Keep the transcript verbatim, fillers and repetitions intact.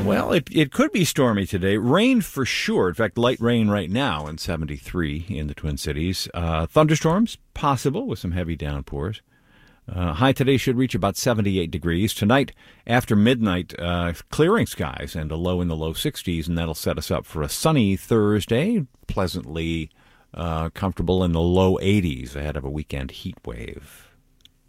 Well, it it could be stormy today. Rain for sure. In fact, light rain right now in seventy-three in the Twin Cities. Uh, thunderstorms possible with some heavy downpours. Uh, high today should reach about seventy-eight degrees. Tonight, after midnight, uh, clearing skies and a low in the low sixties, and that'll set us up for a sunny Thursday, pleasantly uh, comfortable in the low eighties ahead of a weekend heat wave.